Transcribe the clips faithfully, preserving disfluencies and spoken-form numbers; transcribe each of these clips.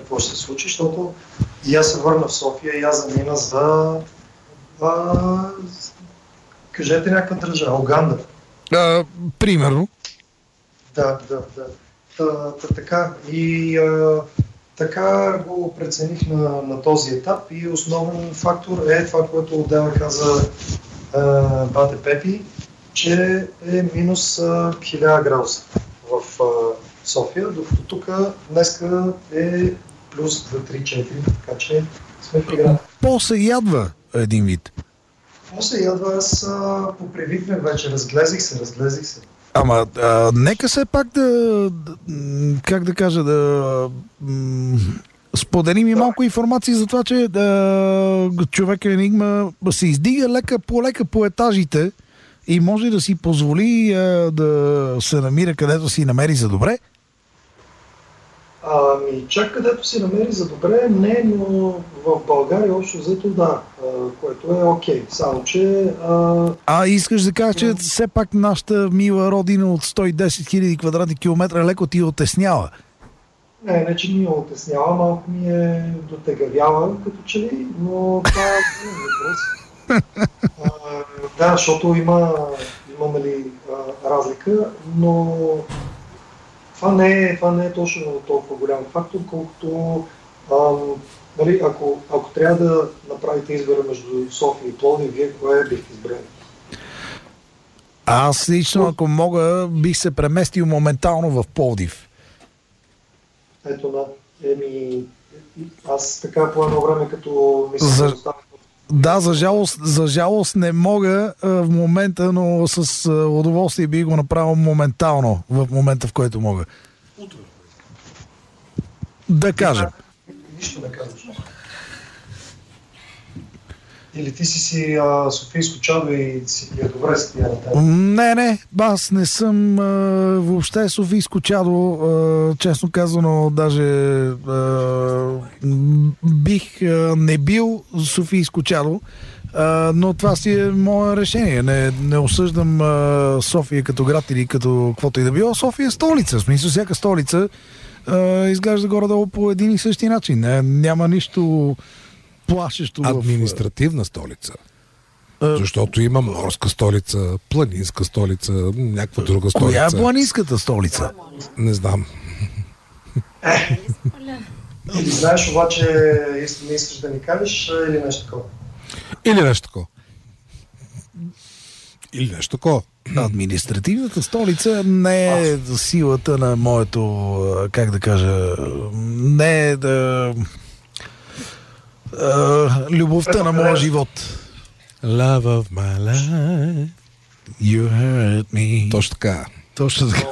какво ще се случи, защото и аз се върна в София и аз замина за... А, кажете някаква държава, Уганда. А, примерно. Да, да, да. Та, та, така. И а, така го прецених на, на този етап и основен фактор е това, което отдава каза а, Бате Пепи, че е минус а, хиляда градуса в а, София, докато тук днеска е плюс две три четири, така че сме в игра. По-се ядва един вид. По-се ядва, аз а, попривикнах вече, разглезих се, разглезих се. Ама, а, нека все пак да, да, как да кажа, да м- споделим и малко информация за това, че да, човек Енигма се издига лека по лека по етажите и може да си позволи а, да се намира където си намери за добре. Ами, чак където си намери за добре, не, но в България общо взето да, а, което е окей. Само, че... А, а искаш да кажа, че все пак нашата мила родина от сто и десет хиляди квадратни километра леко ти отеснява? Не, не, че ми е отеснява, малко ми е дотегавява, като че ли, но това е въпрос. А, да, защото има, има нали, а, разлика, но това не е, това не е точно толкова голям фактор, колкото ам, нали, ако, ако трябва да направите избора между София и Пловдив, вие кое бихте избрали? Аз лично, ако мога, бих се преместил моментално в Пловдив. Ето да, еми, аз така по едно време, като ми се за... оставя. Да, за жалост, за жалост не мога а, в момента, но с а, удоволствие би го направил моментално, в момента в който мога. Да кажем. Нищо не казваш. Или ти си си а, софийско чадо и си е добре с тия на теб? Не, не, аз не съм а, въобще софийско чадо, а, честно казано, даже а, бих а, не бил софийско чадо, а, но това си е мое решение. Не, не осъждам а, София като град или като каквото и да било. София е столица, в смисъл всяка столица а, изглежда горе-долу по един и същи начин. Не, няма нищо плашещо. Административна столица. Uh, Защото има морска столица, планинска столица, някаква друга столица. Коя е планинската столица? Не знам. Е, или знаеш обаче, не искаш да ни кажеш, или нещо такова? Или нещо такова. Или нещо такова. Административната столица не е силата на моето, как да кажа, не е да... Uh, любовта на моя живот. Love of my life. You hurt me. Точно така. Точно така.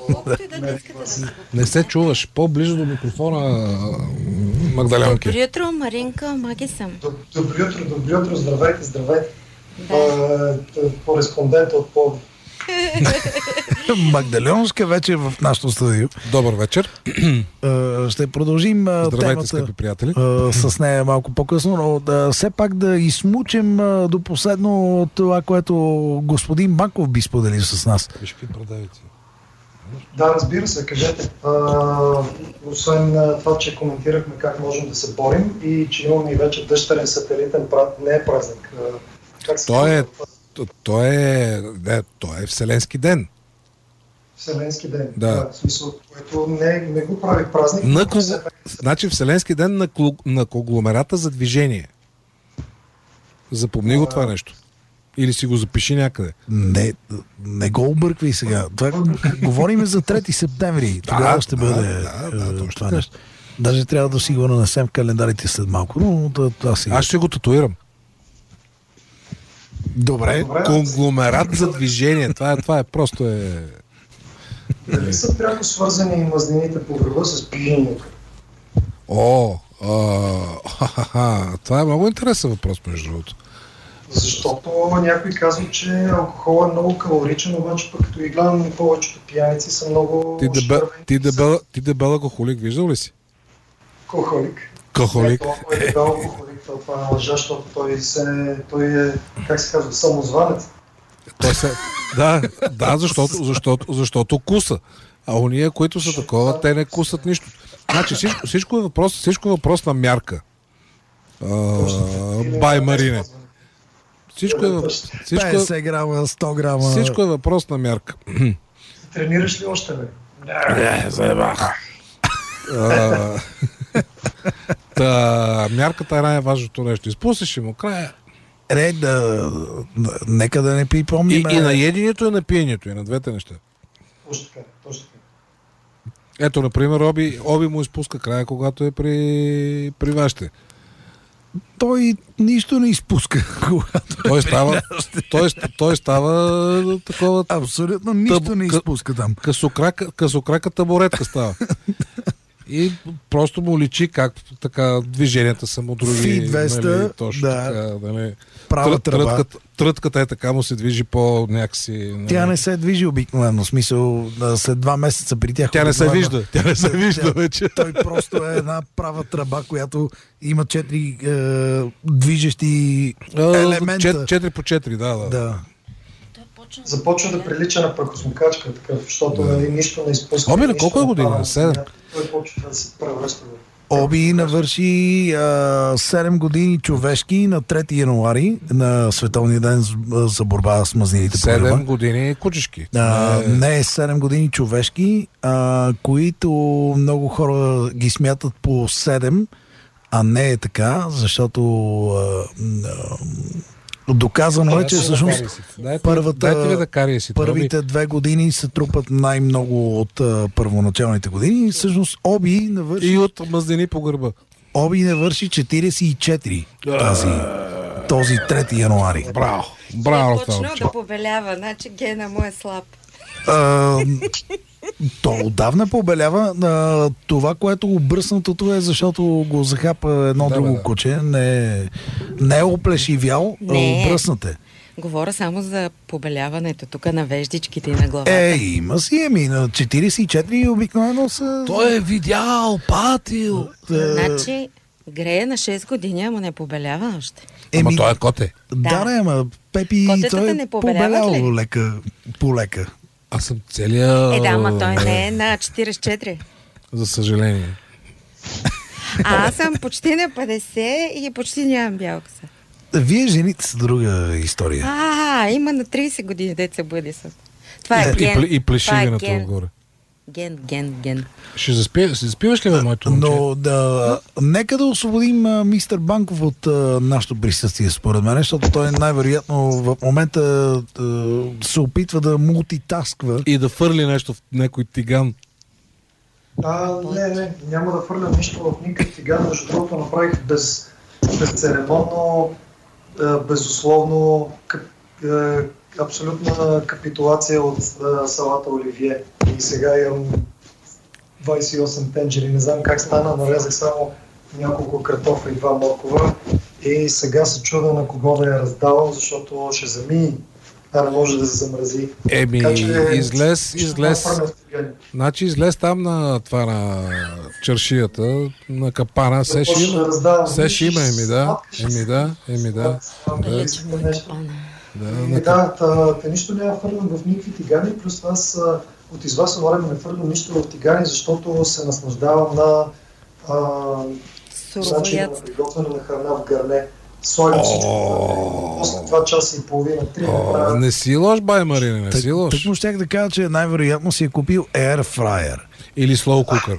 Не се чуваш. По-близо до микрофона, Магдалянки. Добро утро, Маринка, Маги съм. Добро утро, добро утро, здравейте, здравейте. Да. Кореспондент от Пловдив. Магдалионска вечер в нашото студио. Добър вечер. Ще продължим Здравейте, темата скъпи приятели. с нея малко по-късно, но да, все пак да измучим до последно това, което господин Банков би споделил с нас. Виж какви продавици. Да, разбира се, кажете. А, освен това, че коментирахме как можем да се борим и че имаме и вече дъщерен сателитен прат, не е празник. Как се Той е, той е, не, той е Вселенски ден. Вселенски ден. Да. Да, в смисъл, което не, не го прави празник. На кол... Значи Вселенски ден на, кол... на конгломерата за движение. Запомни а... го това нещо. Или си го запиши някъде. Не, не го обърквай сега. Това, говорим за трети септември. Тогава да, ще бъде да, да, да, това нещо. Даже трябва да си го нанесем в календарите след малко, но това, това сега. Аз ще го татуирам. Добре. Конгломерат за движение. Това е, това е просто е... Дали са пряко свързани мазнините по връба с пижението? О, а, ха-ха-ха. Това е много интересен въпрос, между другото. Защото някой казва, че алкохол е много калоричен, обаче пък като ги гледам, повечето пияници са много... Ти дебел, ти дебел, ти дебел алкохолик, виждал ли си? Алкохолик. Алкохолик. Не, толкова е дебел алкохолик, това е лъжа, защото той, се, той е, как се казва, самозванец. Той се... Да, да, защото, защото, защото куса. А уния, които са такова, те не кусат нищо. Значи всичко, всичко, е въпрос, всичко е въпрос на мярка. Uh, бай Марине. Всичко е, въпрос, всичко, петдесет грама, сто грама. Всичко е въпрос на мярка. Тренираш ли още, бе? Не, заебах. Та, мярката е най-важното нещо. Изпуснеш му края. Ре, да, нека да не припомним. И, и на единето, и на пиенето, и на двете неща. Точно така, точно така. Ето, например, Оби, Оби му изпуска края, когато е при, при вашите. Той нищо не изпуска, когато Той е става, той, той става такова... Абсолютно нищо тъб, не изпуска там. Късокрака, късокрака табуретка става. И просто му личи как така движенията са му други. Фи двеста, нали, точно да. така, да Права Трът, тръба. трътката, трътката е така, му се движи по някакси... Нали. Тя не се движи обикновено, в смисъл след два месеца при тях. Тя не се обикновено- вижда, тя не се вижда вече. Той просто е една права тръба, която има четири е, движещи елемента. четири по четири, да, да. Да. Започва да прилича на прахосмокачка, такъв, защото нали, нищо не изпуска. Оби, на нищо колко е не години? пада. Седем? Той почва да се превръща в... Оби навърши а, седем години човешки на трети януари на Световния ден за- за борба с мазнилите по гърба. Седем години кучешки. А, Не, не седем години човешки, а, които много хора ги смятат по седем, а не е така, защото а, а, доказано е, че всъщност Дайте, първата- дайте ми да кария си. първите две години се трупат най-много от а, първоначалните години и всъщност Оби навърши, И от мазнини по гърба. Оби навърши четиридесет и четири тази, този трети януари. Браво! Браво, Е, почнал това да побелява, значи гена му е слаб. А, то отдавна побелява. А, това, което го бръснатото е, защото го захапа едно Да, друго бе, да. куче. Не, не е оплешивял, а Не. обръснат е. Говоря само за побеляването тук на веждичките и на главата. Е, има си, еми, на четиридесет и четири обикновено са... Той е видял, патил. Значи, грее на шест години, ама не побелява още. Ама Еми, той е коте. да, Да. да, ама Пепи, Котетата той е не побеляват побелял ли? лека, полека. Аз съм целия... Е, да, ама той не е на четиридесет и четири. За съжаление. А аз съм почти на петдесет и почти нямам бял къса. Вие жените са друга история. А, има на тридесет години деца бъде са. Това е И, ген. пле- и плешивината Това е ген. отгоре. Ген, ген, ген. Ще заспи, ще заспиваш ли, бе, моето момче? Но да, нека да освободим а, мистер Банков от а, нашето присъствие, според мен, защото той най-вероятно в момента а, се опитва да мултитасква. И да фърли нещо в някой тиган. А, не, не, няма да фърлям нищо в никакъв тиган, между другото направих без, безцеремонно, е, безусловно, кап, е, абсолютна капитулация от е, салата оливие. И сега имам двадесет и осем тенджери, не знам как стана, нарезах само няколко картофа и два моркова и сега се чуда на кого да я раздавам, защото ще замии, а не може да се замрази. Еми, Така че, излез, ще излез. направя в тигани. Значи излез там на това на чершията, на капана, се ще Започна да има. раздавам. Се ще има, еми да, Сладки ще еми са. да, еми да. Далече му е нещо. капана. Да, Еми на да, та, та нищо няма фърлям в никакви тигани, плюс аз а, от известно време не фърлям нищо в тигани, защото се наслаждавам на а, начина на Суровоядство. приготвяне на храна в гърне. Слагам всичко в гърне. После два часа и половина, три О, направя. не си лош, бай Марине, не си Так, лош. так му щях да кажа, че най-вероятно си е купил Air Fryer. Или slow cooker.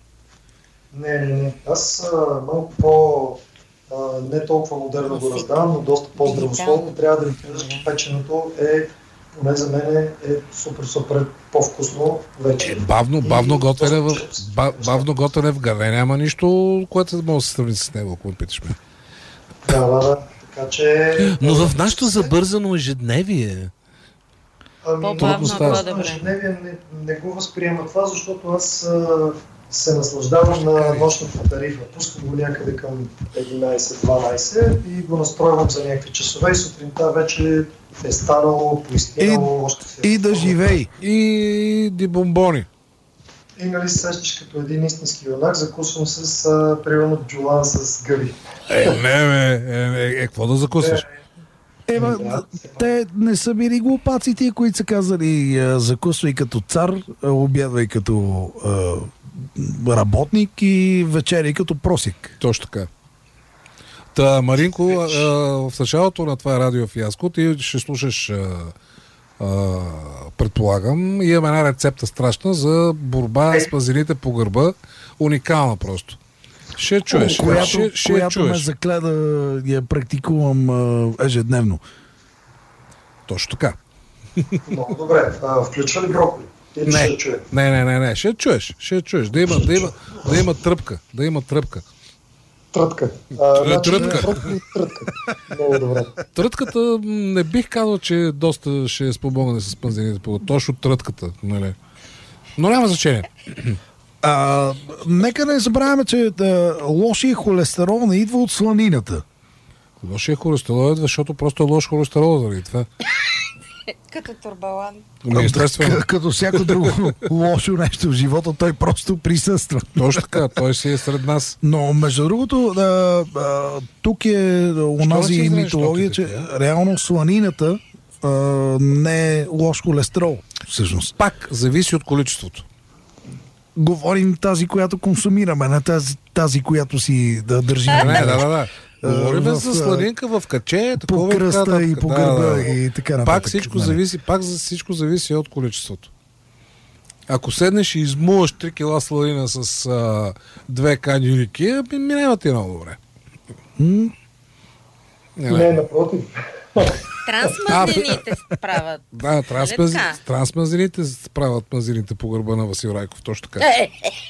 Не, не, не. Аз а, малко по... А, не толкова модерно го раздавам, но доста по-здравословно. Трябва да ви кажа, че печеното е, поне за мен е супер, супер по-вкусно вече. Е, бавно, И бавно готвене в, доста ба- бавно готвене в гърне. Няма нищо, което може да се сравни с него, ако ме питаш ме. Да, да, да. Така че... Но в нашето забързано ежедневие. Ами, По-бавно, това по-добре. ежедневие не, не го възприема това, защото аз а, се наслаждавам на нощната тарифа. Пускам го някъде към единайсет-дванайсет и го настройвам за някакви часове и сутринта вече е станало, поистинало, още се... И да живей. И дибомбони. И нали се сещаш като един истински юнак, закусвам с, а, примерно, джулан с гъби. Е, не, бе, е, е, е, какво да закусваш? Ева, Да. те не са били глупаци тия, които са казали а, закусвай като цар, а, обядвай като а, работник и вечери като просик. Точно така. Та, Маринко, а, в началото на това радио фиаско ти ще слушаш, а, а, предполагам, имаме една рецепта страшна за борба с пазините по гърба. Уникална просто. Ще чуеш. О, която, ще, ще която чуеш. ме закледа я практикувам а, ежедневно. Точно така. Много добре. А, включва ли броколи? Или Не. ще чуе? Не, не, не, не. Ще чуеш. Ще чуеш. Да има, да има, да има тръпка. Да има тръпка. Трътка. А, значи, Трътка. броколи, трътка. Много добре. Трътката м, не бих казал, че доста ще спомогне с пазините по гърба. Точно трътката. Нали? Но няма значение. А, нека не забравяме, че да, лошия холестерол не идва от сланината. Лошия холестерол е, защото просто е лош холестерол заради това. Като турбалан. Ами, естествено. К- като всяко друго лошо нещо в живота, той просто присъства. Точно така, той си е сред нас. Но между другото, да, а, тук е онази не си знаеш митология, точно че така? реално сланината а, не е лош холестерол. Всъщност. Пак зависи от количеството. Говорим тази, която консумираме, не тази, тази която си да държим. Не, да, да, да. Говорим в, за сланинка в каче, по такова и така кръста нататък. и по Да, гърба да, да. и така нататък. Пак всичко Нали? зависи, пак за всичко зависи от количеството. Ако седнеш и измуваш три кила сладина с а, две кани рики, ми минава ти много добре. М? Не, Не, не. напротив. Трансмазнините се правят. Да, трансмаз... така? трансмазините правят мазините по гърба на Васил Райков, точно така. Е,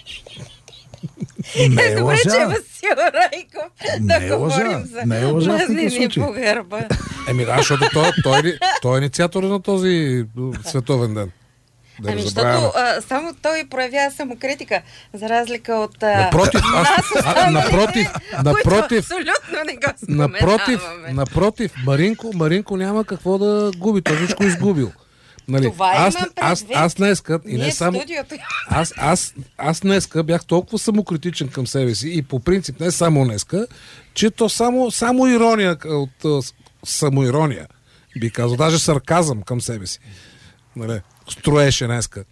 Не е добре, че е лъжа. Васил Райков. Не Да е лъжа. говорим за Не е лъжа в никакъв мазнини случай. по гърба. Еми да, защото той, той, е- той е инициатор на този световен ден. Да Ами, не защото забравяме. а, само той проявява самокритика, за разлика от а, Напротив, аз, нас а, останалите, напротив, които напротив, абсолютно не го напротив, споменаваме. напротив, Маринко, Маринко няма какво да губи, той всичко изгубил. Нали? Това аз, имам аз, предвид. аз днеска, и Ние не в само, студиото. аз, аз, аз днеска бях толкова самокритичен към себе си и по принцип не само днеска, че то само, само ирония от а, с- самоирония, би казал, даже сарказъм към себе си. Нали? Строеше днеска.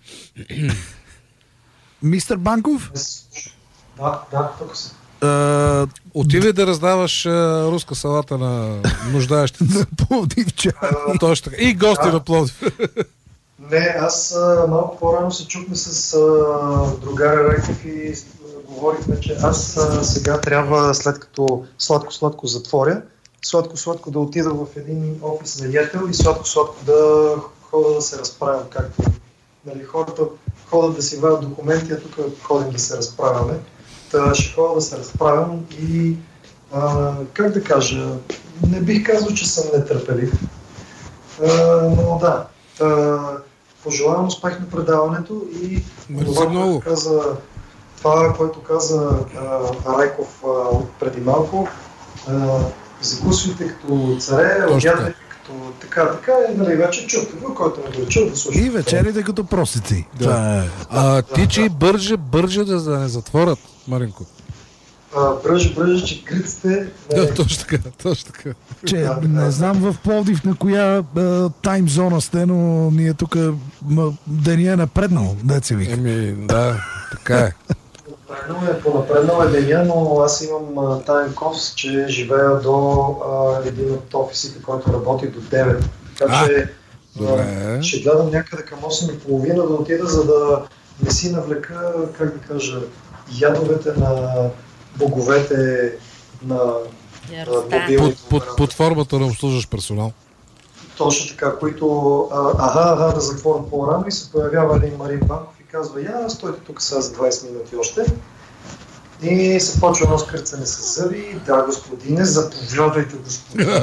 Мистер Банков, Да, да, тук съм. а, Отивай да раздаваш а, руска салата на нуждаещите се. Пловдивчани. Точно така. И гости Да. на Пловдив. Не, аз а, малко по-рано се чухме с а, другаря Райков и а, говорихме, че аз а, сега трябва, след като сладко-сладко затворя, сладко-сладко да отида в един офис на Ятел и сладко-сладко да хода да се разправям, както нали, хората ходят да си вадят документи, а тук ходим да се разправяме. Та ще ходя да се разправям и а, как да кажа, не бих казал, че съм нетърпелив, а, но да. Та, пожелавам успех на предаването и Мерси това, много. което каза, това, което каза а, Райков а, преди малко, а, закусвайте като царе, Точно обядайте като така, така и нали, вече чуте го, който не го е чул да слуша. И вечерите като простици. Това е. А, ти, че бърже, бърже да, да не затворят, Маринко. А, бръж, бръж, че криците... Да, точно така, точно така. Че Да, да. не знам в Пловдив на коя а, тайм зона сте, но ние тук м- деня е напреднал, деца вика. Еми, да, така е. Напреднал е, понапреднал е деня, но аз имам а, таен кос, че живея до а, един от офисите, който работи до девет. Така А, че добре. а, ще гледам някъде към осем и половина да отида, за да не си навлека, как да кажа, ядовете на боговете на на Яростта. мобилните Под, под, под формата на обслужващ персонал. точно така, които а, ага, ага, да затворят по-рано и се появява един Марин Банков и казва, я, стойте тук сега за двайсет минути още. И се почва едно скърцане с зъби. Да, господине, заповядайте, господине.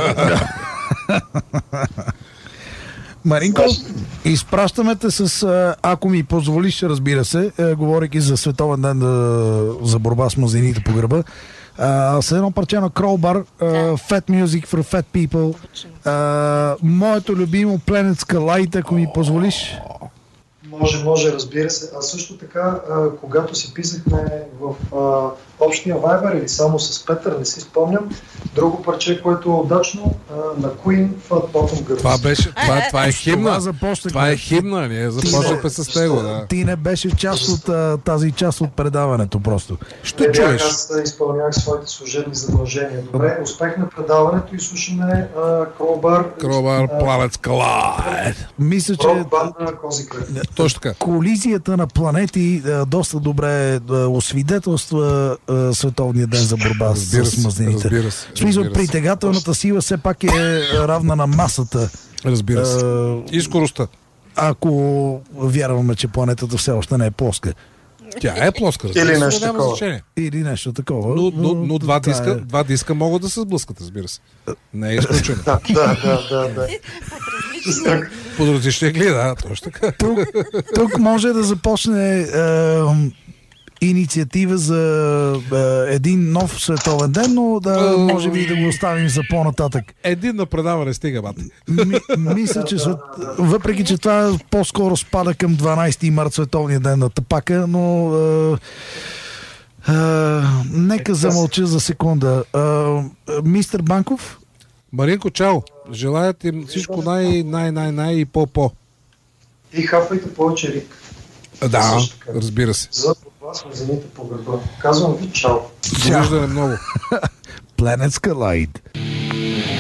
Маринко, изпращаме те с, а, ако ми позволиш, разбира се, е, говорейки за Световен ден да, за борба с мазнините по гърба, а, с едно парче на Crowbar, а, Fat Music for Fat People, а, моето любимо Planet Skylight, ако ми позволиш. Може, може, разбира се. А също така, а, когато си писахме в а, общия Viber или само с Петър, не си спомням, друго парче, което е удачно, а, на Queen Fat Bottom Girls. Това беше, това, това е химна. Това започнахме. Това е химна, ние започнахме с него, да. Ти не беше част от а, тази част от предаването просто. Ще Не бях, чуеш. аз изпълнявах своите служебни задължения. Добре, успех на предаването и слушаме Кролбар. Кробар, Planets Collide. Мисля, че Рок банда на Кози Кръг. Точно така. колизията на планети а, доста добре а, освидетелства а, Световния ден за борба Разбира с се, мазнините. разбира се. В смисъл, разбира се. притегателната сила все пак е равна на масата. Разбира се. А, И скоростта. ако вярваме, че планетата все още не е плоска. Тя е плоска, разбира Или се, нещо няма такова. значение. Или нещо такова. Но, но, но два, това диска, е- два диска могат да се сблъскат, разбира се. Не е изключено. Да, да, да, да, да. Под различни ъгли, да, точно така. Тук, тук може да започне е, инициатива за е, един нов световен ден, но да може би да го оставим за по-нататък. Един на предаване стига, бат. Ми, мисля, че свет... въпреки, че това по-скоро спада към дванайсети март, световния ден на тапака, но е, е, нека замълча за секунда. Е, мистер Банков? Маринко, чао. Желая ти всичко най, най, най, най и по-по. И хапайте повече рик. Да, Също така. разбира се. За борба с мазените по гърба. Казвам ви чао. Довиждане много. Planets Collide.